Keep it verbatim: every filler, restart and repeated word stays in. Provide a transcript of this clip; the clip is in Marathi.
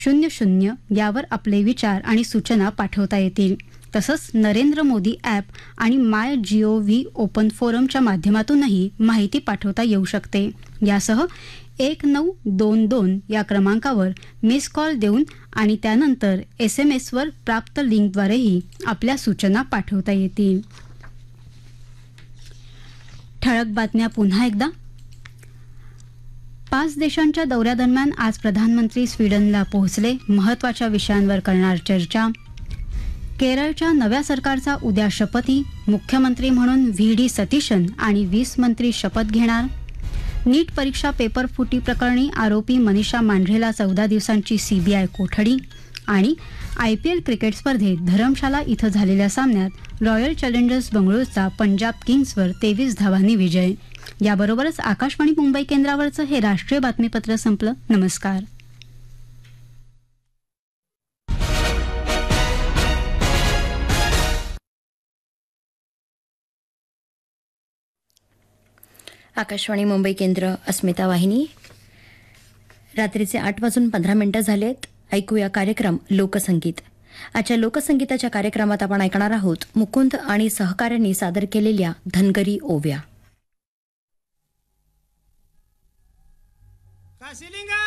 शून्य शून्य यावर आपले विचार आणि सूचना पाठवता येतील. तसंच नरेंद्र मोदी ॲप आणि माय जी ओ व्ही ओपन फोरमच्या माध्यमातूनही माहिती पाठवता येऊ शकते. यासह एक नऊ दोन दोन या क्रमांकावर मिस कॉल देऊन आणि त्यानंतर एस एम एसवर प्राप्त लिंकद्वारेही आपल्या सूचना पाठवता येतील. ठळक बातम्या पुन्हा एकदा. पाच देशांच्या दौऱ्यादरम्यान आज प्रधानमंत्री स्वीडनला पोहोचले. महत्त्वाच्या विषयांवर करणार चर्चा. केरळच्या नव्या सरकारचा उद्या शपथी. मुख्यमंत्री म्हणून व्ही डी सतीशन आणि वीस मंत्री शपथ घेणार. नीट परीक्षा पेपर फुटी प्रकरणी आरोपी मनीषा मांढरेला चौदा दिवसांची सीबीआय कोठडी. आणि आय पी एल क्रिकेट स्पर्धेत धरमशाला इथं झालेल्या सामन्यात रॉयल चॅलेंजर्स बंगळुरूचा पंजाब किंग्सवर तेवीस धावांनी विजय. याबरोबरच आकाशवाणी मुंबई केंद्रावरचं हे राष्ट्रीय बातमीपत्र संपलं. नमस्कार. आकाशवाणी मुंबई केंद्र, अस्मिता वाहिनी. रात्रीचे आठ वाजून पंधरा मिनिटं झालेत. ऐकूया कार्यक्रम लोकसंगीत. आजच्या लोकसंगीताच्या कार्यक्रमात आपण ऐकणार आहोत मुकुंद आणि सहकाऱ्यांनी सादर केलेल्या धनगरी ओव्या. काशीलिंगा